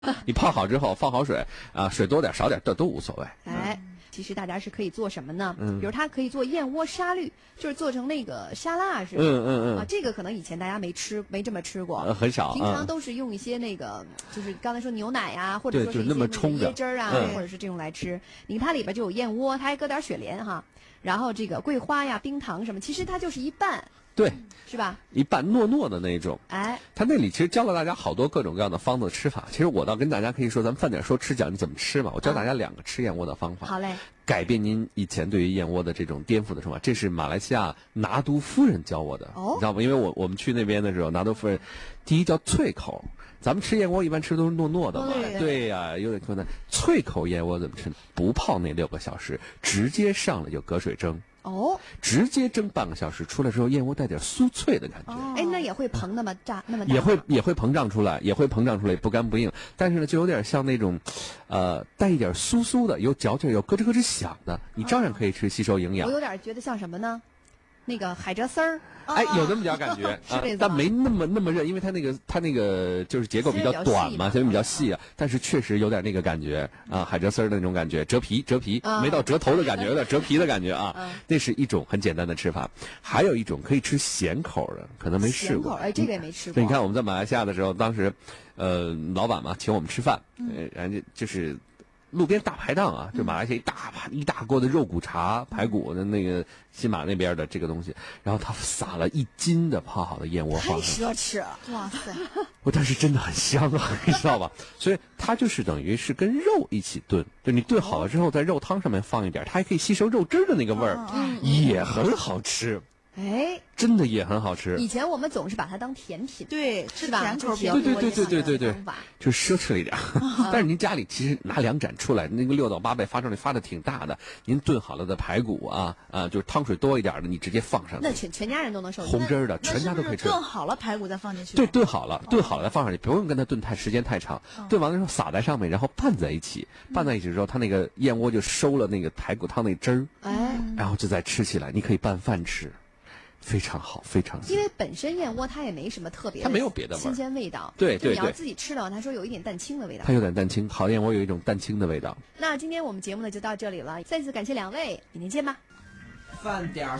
你泡好之后放好水啊，水多点少点都无所谓。 哎。其实大家是可以做什么呢？比如它可以做燕窝沙律，就是做成那个沙拉似的。啊，这个可能以前大家没这么吃过， 很少。 平常都是用一些那个，就是刚才说牛奶呀，或者说是一些椰汁啊，或者是这种来吃。你看它里边就有燕窝，它还搁点雪莲哈，然后这个桂花呀、冰糖什么，其实它就是一拌。 对， 是吧？ 一拌糯糯的那种。 哎， 他那里其实教了大家好多各种各样的方子吃法。其实我倒跟大家可以说，咱们饭点说吃讲你怎么吃嘛。我教大家2个吃燕窝的方法。 好嘞。 改变您以前对于燕窝的这种颠覆的说法，这是马来西亚拿督夫人教我的。你知道吗？因为我们去那边的时候，拿督夫人第一叫脆口。咱们吃燕窝一般吃都是糯糯的嘛。对呀，有点困难。脆口燕窝怎么吃呢？不泡那6个小时，直接上来就隔水蒸。直接蒸半个小时，出来之后燕窝带点酥脆的感觉。 哎，那也会膨那么大？ 也会膨胀出来，不干不硬。但是呢，就有点像那种，带一点酥酥的，有嚼劲，有咯吱咯吱响的，你照样可以吃，吸收营养。 我有点觉得像什么呢？那个海蜇丝儿。 哎，有那么点感觉但没那么热，因为它那个就是结构比较短嘛，所以比较细啊。但是确实有点那个感觉啊，海蜇丝儿的那种感觉，折皮，没到折头的感觉，有点折皮的感觉啊。那是一种很简单的吃法，还有一种可以吃咸口的，可能没试过。 哎，这个也没吃过。 你看我们在马来西亚的时候，当时老板嘛请我们吃饭，然后就是路边大排档啊，就马来西亚一大锅的肉骨茶排骨的那个新马那边的这个东西，然后他撒了1斤的泡好的燕窝放上去， 太奢侈了，哇塞！ 但是真的很香啊，你知道吧？所以它就是等于是跟肉一起炖，就你炖好了之后，在肉汤上面放一点，它还可以吸收肉汁的那个味儿，也很好吃。 哎， 真的也很好吃。 以前我们总是把它当甜品， 对， 是吧？ 甜口比较多。 对，就是奢侈了一点。但是您家里其实拿2盏出来，那个6到8倍发出来发的挺大的，您炖好了的排骨啊，就是汤水多一点的，你直接放上去， 那全家人都能受。 红汁的，全家都可以吃。 炖好了排骨再放进去。 对，炖好了再放上去，不用跟它炖时间太长。炖完了之后撒在上面，然后拌在一起之后，它那个燕窝就收了那个排骨汤那汁儿，然后就再吃起来，你可以拌饭吃。非常好，非常因为本身燕窝它也没什么特别的， 它没有别的新鲜味道。 对， 你要自己吃的话，他说有一点蛋清的味道。 它有点蛋清，好的燕窝有一种蛋清的味道。 那今天我们节目呢就到这里了，再次感谢2位，明天见吧。 饭点